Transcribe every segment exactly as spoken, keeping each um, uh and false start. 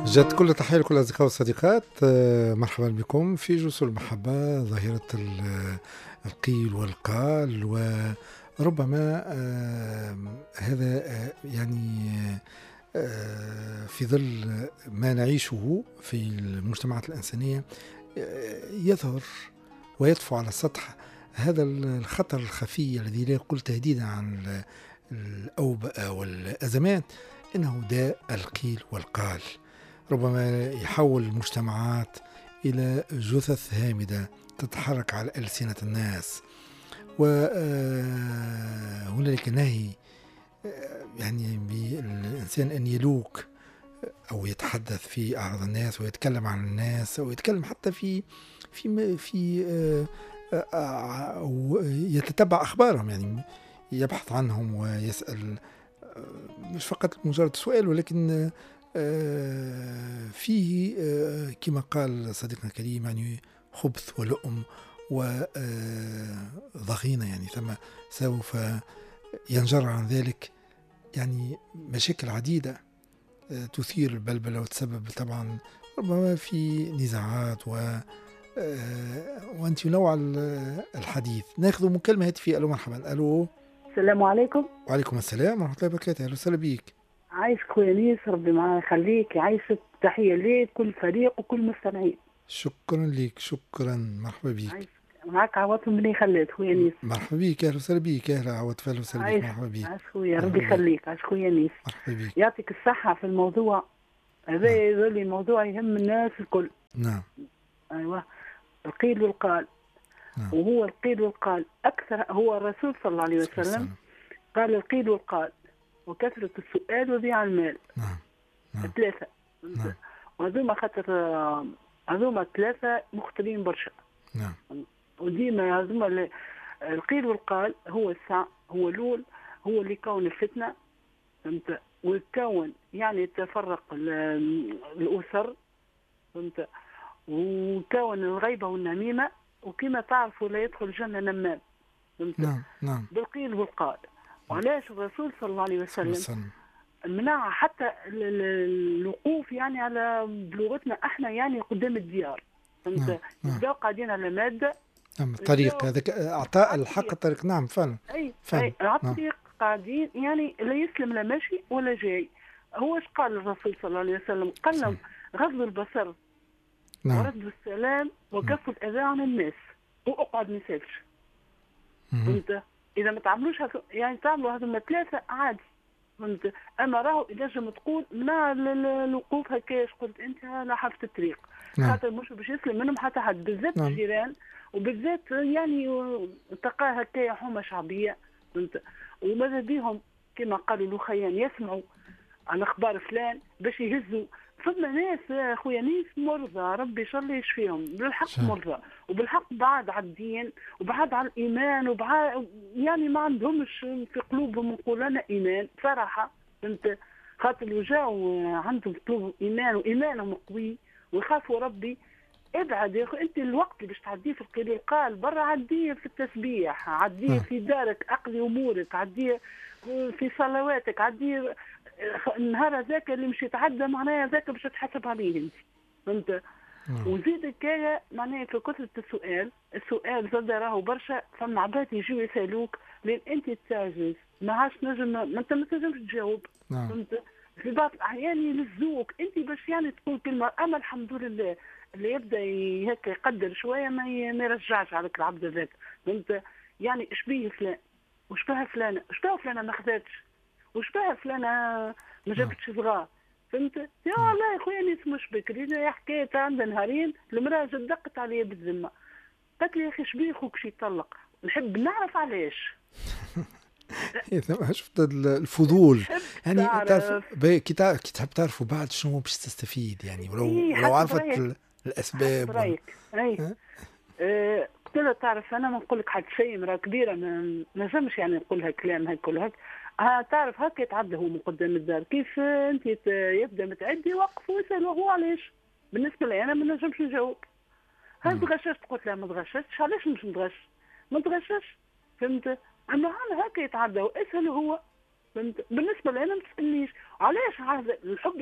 جات كل تحية لكل الأصدقاء والصديقات. آه، مرحبا بكم في جسور المحبة، ظاهرة ال- القيل والقال. وربما آه، هذا آه، يعني آه، في ظل ما نعيشه في المجتمعات الإنسانية آه، يظهر ويطفو على السطح هذا الخطر الخفي الذي لا يقول تهديدا عن ال- الأوبئة والأزمات، إنه داء القيل والقال. ربما يحول المجتمعات إلى جثث هامدة تتحرك على ألسنة الناس، وهنالك نهي آه، يعني بالإنسان أن يلوك أو يتحدث في أعراض الناس ويتكلم عن الناس أو يتكلم حتى في في في آه، آه، أو يتتبع أخبارهم، يعني يبحث عنهم ويسأل، آه، مش فقط مجرد سؤال ولكن آه، فيه آه، كما قال صديقنا الكريم يعني خبث ولؤم وضغينة، يعني ثم سوف ينجر عن ذلك يعني مشاكل عديدة آه، تثير البلبلة وتسبب طبعا ربما في نزاعات و آه، وأنت نوع ال- الحديث. ناخذ مكالمة هاتفية. ألو مرحبا. ألو. السلام عليكم. وعليكم السلام ورحمة الله وبركاته. أهلا وسهلا بك. عايشك خويا نيس، ربي معاه يخليك، يعيشك. تحية ليك كل فريق وكل مستمعين. شكرا لك، شكرا، مرحبا بك. عايشك معاك عوضهم من خلات خويا م- نيس. مرحبا بك، أهلا وسهلا بك. أهلا عوض، أهلا وسهلا بك، عايشك مرحبا بك. عايش خويا، ربي مرحبا بك، يخليك، عايش خويا نيس. مرحبا بك. يعطيك الصحة في الموضوع هذا، نعم، يظل موضوع يهم الناس الكل. نعم، أيوة، القيل والقال. نعم. وهو القيل والقال أكثر، هو الرسول صلى الله عليه صلى الله عليه وسلم وسلم. قال القيل والقال وكثرة السؤال وضياع المال. نعم، نعم، ثلاثة. نعم، وهذوما خاطر آه، هذوما ثلاثة مختلين برشا. نعم، وديما هذوما ال- القيل والقال هو السع، هو لول، هو اللي يكون الفتنة. فهمت؟ ويكون يعني تفرق ال- الأسر. فهمت؟ وكون الغيبة والنميمة. وكما تعرفوا لا يدخل الجنة نمام. فهمت؟ نعم، نعم. بالقيل والقال. وعلاش الرسول صلى الله عليه صلى الله وسلم عليه وسلم. منع حتى ال- ال- الوقوف يعني على بلغتنا احنا يعني قدام الديار. نعم، فهمت؟ نعم، يبداو قاعدين على مادة. نعم. الطريق يبداو هذاك أعطاء على الحق، الطريق. الطريق. نعم، فعلا، اي فعلا. اي على نعم، الطريق قاعدين يعني لا يسلم لا ماشي ولا جاي. هو ايش قال الرسول صلى الله عليه وسلم؟ قال صح. لهم غض البصر نعم. ورد السلام مم. وكف الاذى عن الناس واقعد ما يسالش. مم. فهمت؟ اذا ما تعملوش هذو يعني تعملوا هذوما ثلاثه عادي. فهمت؟ اما راهو نجم تقول مع ال- ال- الوقوف هكاش قلت انت على حافه الطريق. نعم، خاطر مش باش يسلم منهم حتى حد، بالذات نعم، الجيران. وبالذات يعني تلقاها هكايا حومه شعبيه. فهمت؟ وماذا بيهم كما قالوا الاخيان يسمعوا عن اخبار فلان باش يهزوا. فما ناس يا خويا ناس مرضى، ربي ان شاء الله يشفيهم، بالحق شاء. مرضى وبالحق بعاد على الدين وبعاد على الايمان وبعاد يعني ما عندهمش في قلوبهم نقول انا ايمان صراحه. فهمت؟ خاطر لو جاوا عندهم في قلوبهم ايمان وايمانهم قوي ويخافوا ربي، ابعد يا اخي. انت الوقت اللي باش تعديه في القيل والقال برا عديه في التسبيح، عديه نعم، في دارك، اقضي امورك، عديه في صلواتك، عديه النهار هذاك اللي مش يتعدى معناها هذاك باش تحاسب عليه انت. فهمت؟ نعم، وزيد كايا معناها في كثرة السؤال، السؤال زاد راهو برشا. فما عباد يجيو يسالوك لان انت تعجز ما عادش نجم، ما انت ما تنجمش تجاوب. نعم. فهمت؟ في بعض الاحيان يلزوك انت باش يعني تقول كلمه. اما الحمد لله اللي يبدا ي- هيك يقدر شويه ما ي- ما يرجعش عليك العبد هذاك. فهمت؟ يعني اشبيه فلان وشبه فلانه، شبه فلانه ما خذاتش، وشبه فلانه ما نعم، جابتش صغار. فهمت؟ يا نعم. والله يا خويا نيس مش بكري، يا حكايه عندها نهارين المراه جد دقت عليا بالذمه، قالت لي يا اخي شبيه خوك شي يطلق، نحب نعرف علاش. إيه، ثم شفت ال- الفضول. تحب يعني تعرف تعرف. بي- كي تع- كي تحب تعرفوا بعض شنو باش تستفيد، يعني ولو اي ولو حسب عرفت رايك، ال- حسب الأسباب وال... رايك. اي ها؟ أه قلت لها تعرف انا ما نقول لك حد شيء، مراه كبيره ما نجمش يعني نقولها كلام هيك كل هيك. ها تعرف هكا يتعدى هو من قدام الدار كيف آه، انت ت- يبدا متعدي وقف ويسال هو علاش. بالنسبه لي انا ما نجمش نجاوب. هل مم. تغششت؟ قلت لها ما تغششتش. علاش مش نتغش؟ ما تغشش. فهمت؟ اما انا هكا يتعدى واسال هو. فهمت؟ بالنسبه لي انا ما تسالنيش علاش. هذا الحب الابتلاء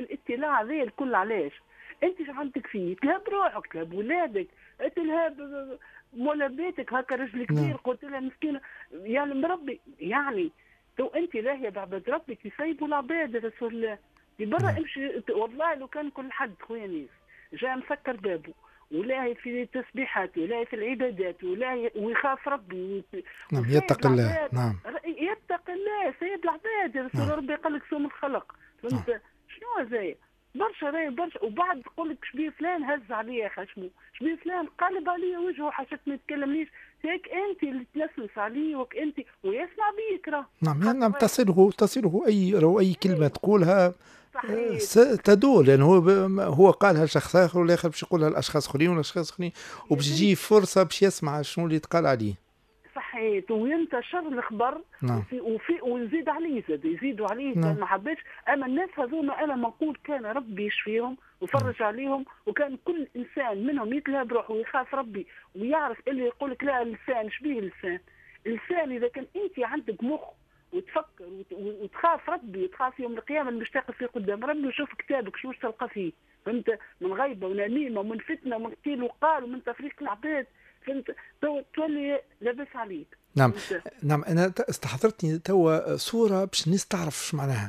البلاء هذا الكل علاش؟ انت شو عندك فيه؟ تلهب روحك، تلهب ولادك، تلهب مولا بيتك. هكا رجل كبير قلت لها مسكينه يعني مربي، يعني تو انت لاهيه بعباد ربك يسيبوا العباد رسول الله. برا امشي والله لو كان كل حد خويا ناس جاء مسكر بابه ولاهي في التسبيحات ولاهي في العبادات ولاهي ويخاف ربي نعم يتقي الله. نعم يتقي الله سيد العباد رسول نعم. ربي قال لك سوم الخلق فهمت نعم. شنو هذايا برشا راهي برشا. وبعد تقول لك شبيه فلان هز عليا خشمه، شبيه فلان قلب عليا وجهه حاجات ما يتكلمنيش، هيك انت اللي تلسلس عليه وك انت ويسمع بيك راه. نعم نعم تصله تصله اي لو اي كلمه تقولها صحيح. تدور، لأنه هو هو قالها لشخص آخر والآخر باش يقولها لأشخاص آخرين والأشخاص آخرين وباش تجي فرصة باش يسمع شنو اللي يتقال عليه. صحيح. وينتشر الخبر نعم. وفي وفي ونزيد عليه زاد يزيدوا عليه نعم. ما حبيتش. أما الناس هذوما أنا ما نقول كان ربي يشفيهم وفرج نعم. عليهم، وكان كل إنسان منهم يتلهى بروحه ويخاف ربي ويعرف اللي يقول لك لا اللسان شبيه اللسان. اللسان إذا كان أنت عندك مخ وتفكر وتخاف ربي وتخاف يوم القيامة باش تقف في قدام ربي وشوف كتابك شو تلقى فيه، فهمت؟ من غيبة ونميمة ومن فتنة ومن قيل وقال ومن تفريق العباد، فهمت؟ تولي لاباس عليك. نعم فهمت؟ نعم أنا استحضرتني توا صورة باش الناس تعرف شو معناها.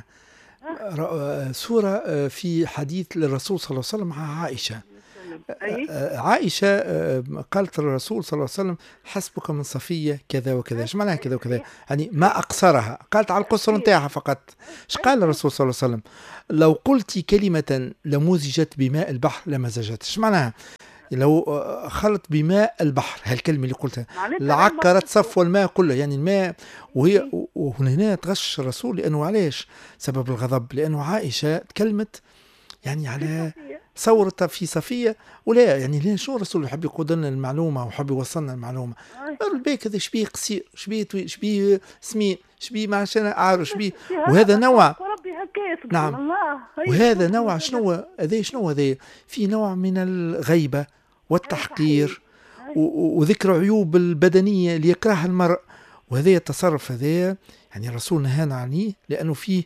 أه؟ صورة في حديث للرسول صلى الله عليه وسلم مع عائشة. أي؟ عائشة قالت للرسول صلى الله عليه وسلم حسبك من صفية كذا وكذا. ايش معناها كذا وكذا؟ يعني ما أقصرها، قالت على القصر نتاعها فقط. ايش قال الرسول صلى الله عليه وسلم؟ لو قلت كلمة لمزجت بماء البحر لمزجت. ايش معناها؟ لو خلط بماء البحر هالكلمة اللي قلتها لعكرت صفو الماء كله، يعني الماء. وهي وهنا تغش الرسول لأنه علاش؟ سبب الغضب، لأنه عائشة تكلمت يعني على صورتها في صفية ولا يعني ليه شو الرسول يحب يقود لنا المعلومة وحب يوصلنا المعلومة. البيك هذا شبيه قصير شبيه شبيه سمين شبيه ما عشان أعرف شبيه، وهذا نوع نعم. وهذا نوع شنو هذا شنو هذا في نوع من الغيبة والتحقير وذكر عيوب البدنية اللي يكرهها المرء، وهذا التصرف هذا يعني الرسول نهانا عنه لأنه فيه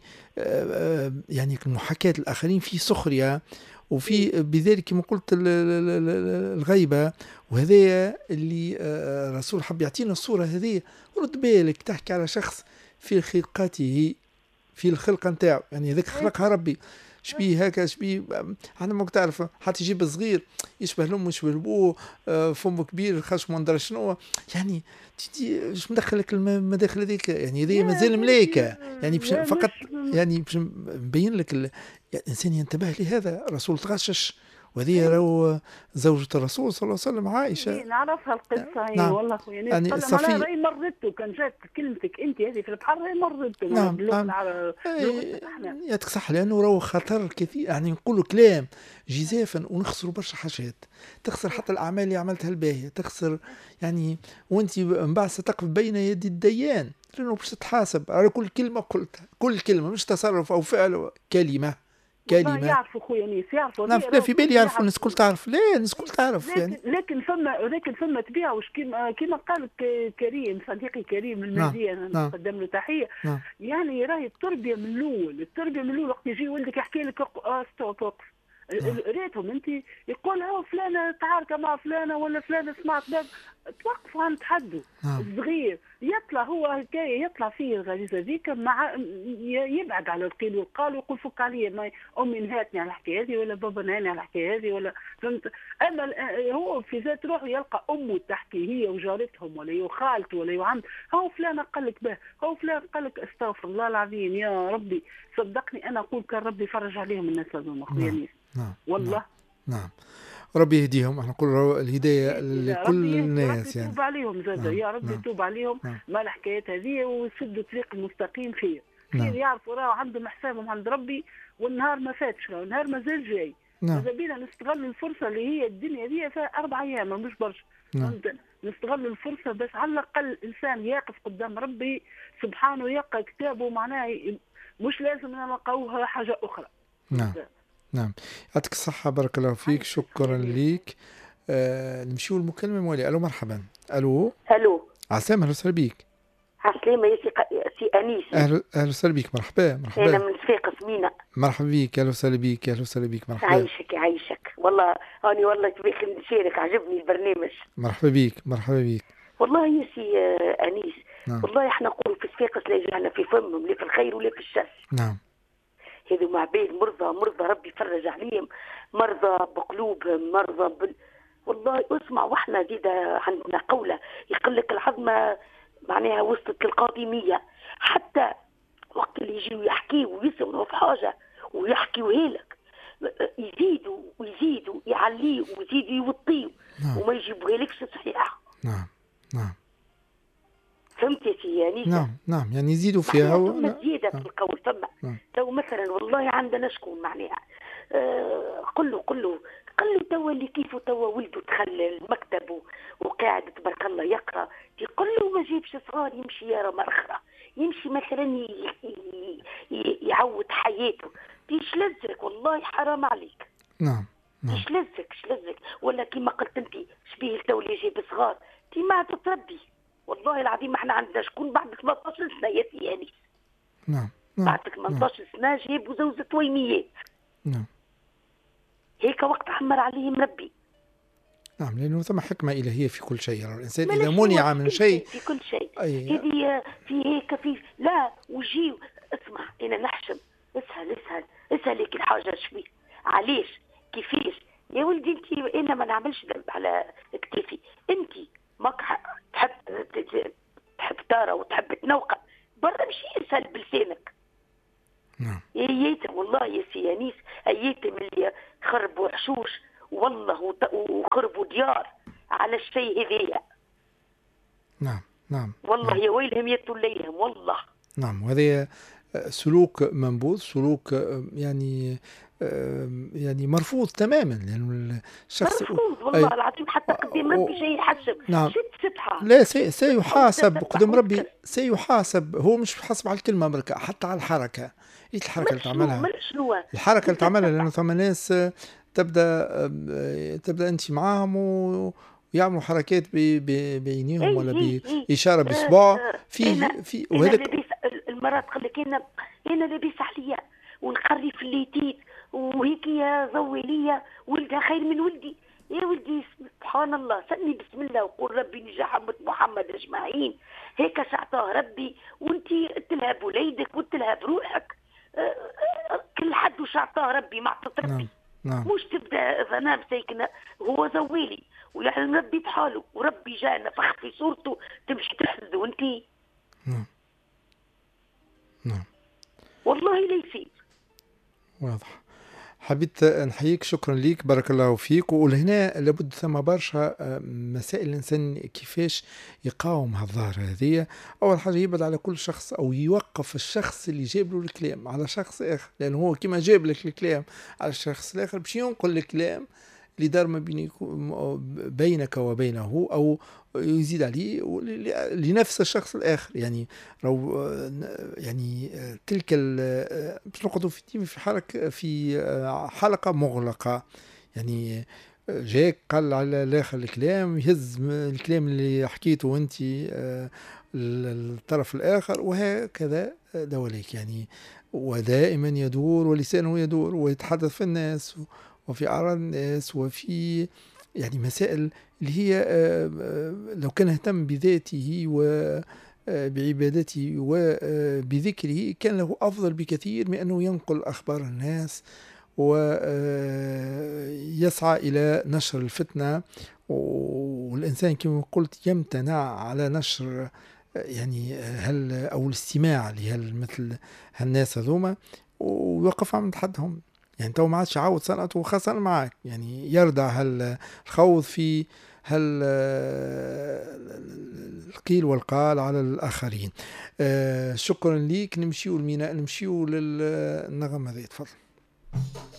يعني محاكاة الآخرين فيه سخرية وفي بذلك كما قلت الغيبة. وهذا اللي الرسول حب يعطينا الصورة هذه. رد بالك تحكي على شخص في خلقته في الخلقة نتاعو، يعني ذاك خلقها ربي شبيه هكا شبيه انا ما تعرف حتى يجيب صغير يشبه لامه يشبه لابوه فمه كبير خشمه ندري شنو، يعني تجي ايش مدخلك المداخل هذيك؟ يعني هذه مازال ملايكه يعني بش فقط يعني باش نبين لك ال... يعني الانسان ينتبه لهذا. الرسول تغشش، وهذه راهو زوجة الرسول صلى الله عليه وسلم عائشة. نعرفها القصة هي. نعم. والله خويا يعني صفية راهي مرته كان جات كلمتك انت هذه في البحر راهي مرته. نعم نعم يعطيك صح، لأنه راهو خطر كثير يعني نقولوا كلام جزافا ونخسروا برشا حاجات، تخسر حتى الأعمال اللي عملتها الباهية، تخسر يعني وانت من بعد ستقف بين يدي الديان لأنه باش تتحاسب على كل كلمة قلتها، كل كلمة مش تصرف أو فعل، كلمة كلمة. يعرفوا خويا ناس يعرفوا. نعم لا في بالي يعرفوا الناس كل تعرف، لا الناس كل تعرف لكن يعني. لكن فما لكن فما تبيع وش كيما كيما قال كريم صديقي كريم المهدي انا نعم. نقدم له تحيه. نعم. يعني راهي التربيه من الاول، التربيه من الاول وقت يجي ولدك يحكي لك ستوب وقف ريتهم انت يقول ها فلانه تعارك مع فلانه ولا فلانه سمعت باب توقفوا عن تحدوا الصغير يطلع هو هكايا يطلع فيه الغريزه ذيك مع يبعد على القيل والقال ويقول فك عليا ما امي نهاتني على الحكايه هذه ولا بابا نهاني على الحكايه هذه ولا فهمت. اما هو في ذات روحه يلقى امه تحكي هي وجارتهم ولا يو خالته ولا يو عم هو فلان قال لك به هو فلان قال لك استغفر الله العظيم يا ربي صدقني انا اقول كان ربي فرج عليهم الناس هذوما خويا نيس. نعم. والله نعم. ربي يهديهم، احنا نقول الهدايه لكل الناس يعني. يتوب عليهم زاد. نعم. يا ربي يتوب عليهم. نعم. ما الحكايات هذه ويسدوا الطريق المستقيم خير. خير. نعم. يعرفوا راهو عندهم حسابهم عند ربي والنهار ما فاتش، النهار مازال جاي. نعم. ماذا بينا نستغل الفرصه اللي هي الدنيا دي فيها اربع ايام مش برشا. نعم. نستغل الفرصه بس على الاقل الانسان يقف قدام ربي سبحانه يقرا كتابه معناه مش لازم نلقاوها حاجه اخرى. نعم. نعم يعطيك الصحة بارك الله فيك، شكرا ليك. آه نمشيو المكالمة موالي. ألو مرحبا. ألو ألو عسلامة، أهلا وسهلا بيك. عسلامة يا سي أنيس. اهلا اهلا وسهلا بك. مرحبا مرحبا. أنا من صفاقس مينا. مرحبا بك. اهلا وسهلا بك. اهلا وسهلا بك. مرحبا. يعيشك يعيشك والله. هاني والله تبيك نشارك، عجبني البرنامج. مرحبا بك. مرحبا بك. والله يا سي أنيس. نعم. والله احنا نقول في صفاقس لا يجعلنا في فمهم لا في الخير ولا في الشر. نعم. هذو مع عباد مرضى مرضى ربي يفرج عليهم، مرضى بقلوبهم، مرضى بال... والله اسمع. واحنا زيدا عندنا قولة يقول لك العظمة معناها وصلت للقادمية. حتى وقت اللي يجيو يحكيوا ويسمعوا في حاجة ويحكيوا هيلك يزيدوا ويزيدوا يعليوا ويزيدوا يوطيوا. نعم. وما يجيبوها لكش صحيحة. نعم نعم. فهمت يا سي يعني. نعم نعم يعني يزيدوا فيها و... ثم زيادة في القول فما. نعم. تو مثلا والله عندنا شكون معناها آه قل له قل له قل له توا اللي كيف توا ولده دخل المكتب وقاعد تبارك الله يقرا، يقول له ما جيبش صغار يمشي يرى مرخرة، يمشي مثلا ي... ي... يعود حياته. ايش لزك والله حرام عليك. نعم نعم. ايش لزك ايش لزك ولا كيما قلت انت شبيه تو اللي جايب صغار تي ما تتربي. والله العظيم احنا عندنا شكون بعد ثمانية عشر سنه يا سياني. نعم نعم. بعد ثمانية عشر سنه جابوا زوجة تويميات. نعم. هيك وقت عمر عليهم ربي. نعم لأنه ثم حكمة إلهية في كل شيء. الإنسان إذا منع من شيء في كل شيء أي... هذه في هيك في لا وجيو. اسمع أنا نحشم اسهل اسهل اسهل لك الحاجة شوي. علاش كيفاش يا ولدي انت؟ انا ما نعملش ذنب على كتفي. انت ماك تحب تحب ترى وتحب تنوقع برا مشي اسهل بلسانك. نعم. ايتم والله يا سي انيس ايتم اللي خربوا حشوش والله وخربوا ديار على الشيء هذايا. نعم نعم. والله نعم. يا ويلهم يتوا ليلهم والله. نعم. وهذا سلوك منبوذ، سلوك يعني يعني مرفوض تماما. لأنه الشخص مرفوض والله أي... العظيم. حتى قدام ربي شيء يحسب. نعم. شت سبحة. لا سي... سيحاسب قدام ربي. سيحاسب. هو مش حاسب على الكلمة بركة، حتى على الحركة. ايش الحركة اللي تعملها؟ الحركة اللي تعملها لأنه ثم ناس تبدأ تبدأ أنت معاهم و... ويعملوا حركات بعينيهم ولا بإشارة بإصبع في في وهذا المرات تقول لك أنا أنا لاباس عليا ونقري في الليتيت وهيك يا زوي ليا ولدها خير من ولدي. يا ولدي سبحان الله سمي بسم الله وقول ربي نجاح أمة محمد أجمعين. هيك شعطاه ربي وانتي تلهب وليدك وتلهب روحك. كل حد وشعطاه ربي معطت ربي. نعم. مش تبدا ظنام ساكنه هو زويلي ويعلم ربي بحاله وربي جاء نفخ في صورته تمشي تحسد وانتي. نعم نعم. والله لا يصير. واضح. حبيت نحييك. شكرا ليك. بارك الله فيك. ولهنا لابد ثم برشا مسائل الإنسان كيفاش يقاوم هالظاهرة هذه. أول حاجة يبعد على كل شخص أو يوقف الشخص اللي جاب له الكلام على شخص آخر، لأنه هو كما جاب لك الكلام على الشخص الآخر باش ينقل الكلام اللي دار ما بينك وبينه أو يزيد عليه لنفس الشخص الآخر. يعني لو يعني تلك باش نقعدوا في في حلقة في حلقة مغلقة. يعني جاك قال على الآخر الكلام، يهز الكلام اللي حكيته أنت الطرف الآخر، وهكذا دواليك. يعني ودائما يدور ولسانه يدور ويتحدث في الناس وفي أعراض الناس وفي يعني مسائل اللي هي لو كان اهتم بذاته وبعبادته وبذكره كان له أفضل بكثير من أنه ينقل أخبار الناس ويسعى إلى نشر الفتنة. والإنسان كما قلت يمتنع على نشر يعني هل أو الاستماع لهال مثل هالناس هذوما ويوقف عند حدهم. يعني تو ما عادش يعاود صنعته خاصة معك. يعني يردع هالخوض في هل القيل والقال على الآخرين. آه شكرا ليك. نمشيو الميناء نمشيو للنغم هذه. تفضل.